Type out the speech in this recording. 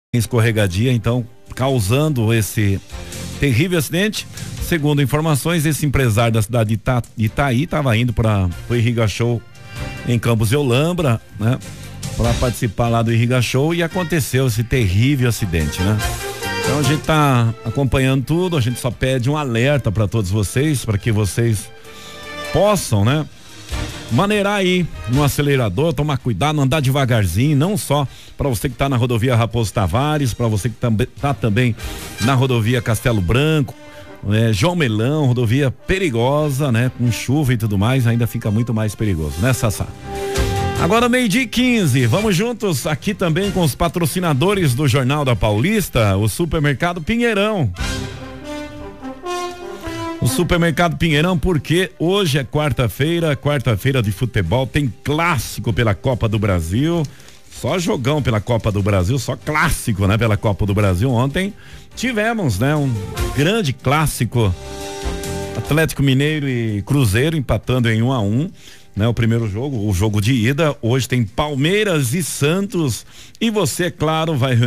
escorregadia, então causando esse terrível acidente. Segundo informações, esse empresário da cidade de Itaí estava indo para o Irriga Show em Campos de Olambra, né? Para participar lá do Irriga Show, e aconteceu esse terrível acidente, né? Então a gente tá acompanhando tudo, a gente só pede um alerta para todos vocês, para que vocês possam, né? Maneirar aí no acelerador, tomar cuidado, andar devagarzinho, não só para você que tá na rodovia Raposo Tavares, para você que tá também na rodovia Castelo Branco, João Melão, rodovia perigosa, né? Com chuva e tudo mais, ainda fica muito mais perigoso, né, Sassá? Agora 12:15, vamos juntos aqui também com os patrocinadores do Jornal da Paulista, o Supermercado Pinheirão. O Supermercado Pinheirão, porque hoje é quarta-feira de futebol, tem clássico pela Copa do Brasil, só jogão pela Copa do Brasil, só clássico, né, pela Copa do Brasil. Ontem tivemos, né, um grande clássico, Atlético Mineiro e Cruzeiro empatando em 1-1, né, o primeiro jogo, o jogo de ida. Hoje tem Palmeiras e Santos, e você, claro, vai